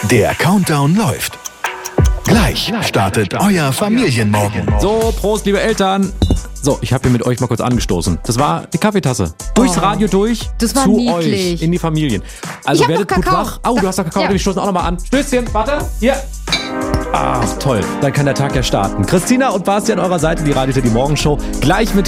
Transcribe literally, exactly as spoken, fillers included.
Der Countdown läuft. Gleich startet euer Familienmorgen. So, Prost, liebe Eltern. So, ich habe hier mit euch mal kurz angestoßen. Das war die Kaffeetasse. Durchs Oh. Radio durch Das war zu niedlich. euch in die Familien. Also Ich hab werdet noch gut Kakao. wach. Oh, du hast noch Kakao. Ja. Wir stoßen auch noch mal an. Stößchen, warte. Hier. Ah, toll. Dann kann der Tag ja starten. Christina und Basti an eurer Seite, die Radio für die Morgenshow. Gleich mit